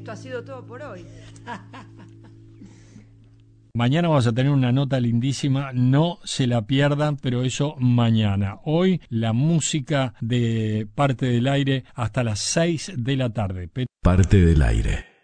esto ha sido todo por hoy. Mañana vamos a tener una nota lindísima, no se la pierdan, pero eso mañana. Hoy la música de Parte del Aire hasta las 6 de la tarde. Parte del Aire.